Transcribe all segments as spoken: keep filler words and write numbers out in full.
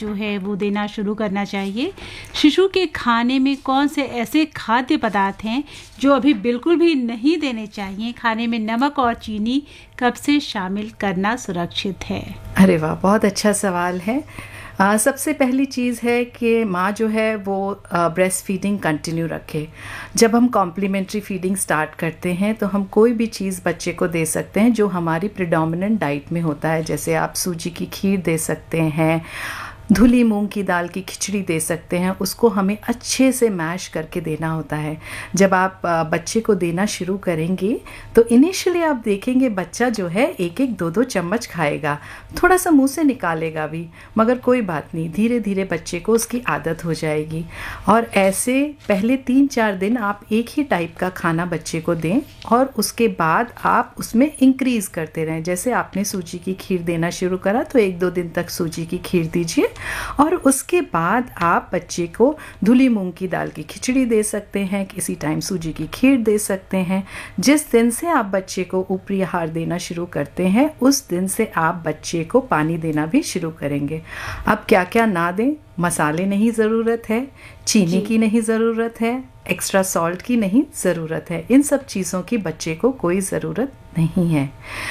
जो है वो देना शुरू करना चाहिए। शिशु के खाने में कौन से ऐसे खाद्य पदार्थ हैं जो अभी बिल्कुल भी नहीं देने चाहिए? खाने में नमक और चीनी कब से शामिल करना सुरक्षित है? अरे वाह, बहुत अच्छा सवाल है। आ, सबसे पहली चीज़ है कि माँ जो है वो ब्रेस्ट फीडिंग कंटिन्यू रखे। जब हम कॉम्प्लीमेंट्री फीडिंग स्टार्ट करते हैं तो हम कोई भी चीज़ बच्चे को दे सकते हैं जो हमारी प्रिडोमिनेंट डाइट में होता है। जैसे आप सूजी की खीर दे सकते हैं, धुली मूंग की दाल की खिचड़ी दे सकते हैं। उसको हमें अच्छे से मैश करके देना होता है। जब आप बच्चे को देना शुरू करेंगे तो इनिशियली आप देखेंगे बच्चा जो है एक एक दो दो चम्मच खाएगा, थोड़ा सा मुंह से निकालेगा भी, मगर कोई बात नहीं, धीरे धीरे बच्चे को उसकी आदत हो जाएगी। और ऐसे पहले तीन चार दिन आप एक ही टाइप का खाना बच्चे को दें और उसके बाद आप उसमें इंक्रीज़ करते रहें। जैसे आपने सूजी की खीर देना शुरू करा तो एक दो दिन तक सूजी की खीर दीजिए और उसके बाद आप बच्चे को धुली मूंग की दाल की खिचड़ी दे सकते हैं, किसी टाइम सूजी की खीर दे सकते हैं। जिस दिन से आप बच्चे को ऊपरी आहार देना शुरू करते हैं उस दिन से आप बच्चे को पानी देना भी शुरू करेंगे। अब क्या क्या ना दें? मसाले नहीं ज़रूरत है, चीनी की नहीं ज़रूरत है, एक्स्ट्रा सॉल्ट की नहीं ज़रूरत है। इन सब चीज़ों की बच्चे को कोई ज़रूरत नहीं है।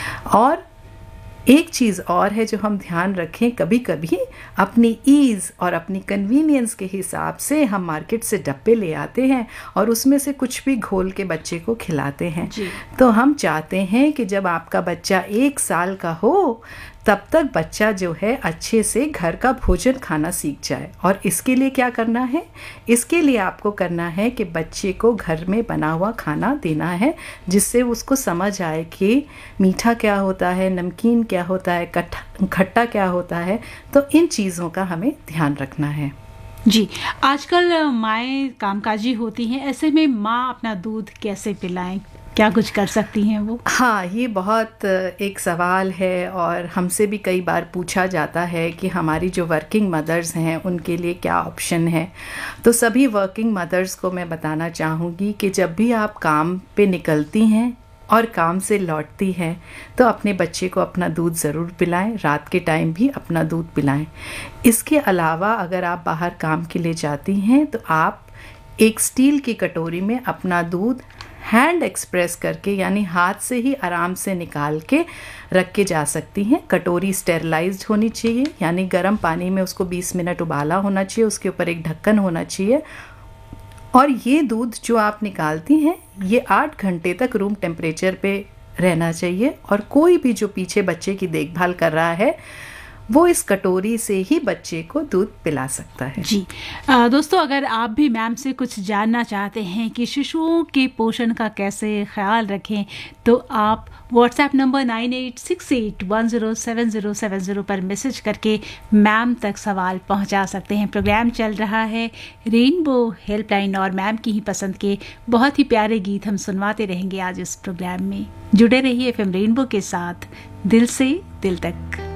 और एक चीज़ और है जो हम ध्यान रखें, कभी कभी अपनी ईज़ और अपनी कन्वीनियंस के हिसाब से हम मार्केट से डब्बे ले आते हैं और उसमें से कुछ भी घोल के बच्चे को खिलाते हैं। तो हम चाहते हैं कि जब आपका बच्चा एक साल का हो तब तक बच्चा जो है अच्छे से घर का भोजन खाना सीख जाए। और इसके लिए क्या करना है? इसके लिए आपको करना है कि बच्चे को घर में बना हुआ खाना देना है, जिससे उसको समझ आए कि मीठा क्या होता है, नमकीन क्या होता है, खट्टा क्या होता है। तो इन चीज़ों का हमें ध्यान रखना है। जी, आजकल माएँ कामकाजी होती हैं, ऐसे में माँ अपना दूध कैसे पिलाएं? क्या कुछ कर सकती हैं वो? हाँ, ये बहुत एक सवाल है और हमसे भी कई बार पूछा जाता है कि हमारी जो वर्किंग मदर्स हैं उनके लिए क्या ऑप्शन है। तो सभी वर्किंग मदर्स को मैं बताना चाहूँगी कि जब भी आप काम पे निकलती हैं और काम से लौटती हैं तो अपने बच्चे को अपना दूध ज़रूर पिलाएं, रात के टाइम भी अपना दूध पिलाएं। इसके अलावा अगर आप बाहर काम के लिए जाती हैं तो आप एक स्टील की कटोरी में अपना दूध हैंड एक्सप्रेस करके, यानी हाथ से ही आराम से निकाल के रख के जा सकती हैं। कटोरी स्टेरलाइज्ड होनी चाहिए, यानी गर्म पानी में उसको बीस मिनट उबाला होना चाहिए, उसके ऊपर एक ढक्कन होना चाहिए। और ये दूध जो आप निकालती हैं ये आठ घंटे तक रूम टेम्परेचर पे रहना चाहिए। और कोई भी जो पीछे बच्चे की देखभाल कर रहा है वो इस कटोरी से ही बच्चे को दूध पिला सकता है। जी आ, दोस्तों, अगर आप भी मैम से कुछ जानना चाहते हैं कि शिशुओं के पोषण का कैसे ख्याल रखें तो आप WhatsApp number nine eight six eight one zero seven zero seven zero पर मैसेज करके मैम तक सवाल पहुंचा सकते हैं। प्रोग्राम चल रहा है रेनबो हेल्पलाइन और मैम की ही पसंद के बहुत ही प्यारे गीत हम सुनवाते रहेंगे आज इस प्रोग्राम में। जुड़े रहिए एफएम रेनबो के साथ, दिल से दिल तक।